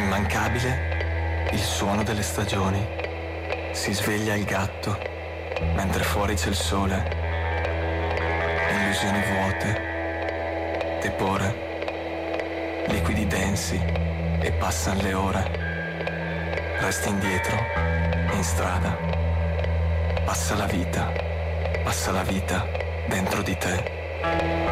Immancabile il suono delle stagioni. Si sveglia il gatto mentre fuori c'è il sole. Illusioni vuote, tepore, liquidi densi e passano le ore. Resti indietro, in strada. Passa la vita dentro di te.